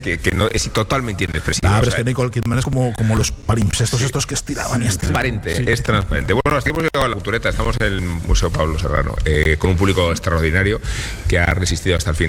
que no es totalmente inexpresivo. Pero es que Nicole Kidman es como los palimpsestos estos que estiraban y estiraban. Transparente, es transparente. Bueno, así hemos llegado a la Cultureta, estamos en el Museo Pablo Serrano, con un público extraordinario que ha resistido hasta el final.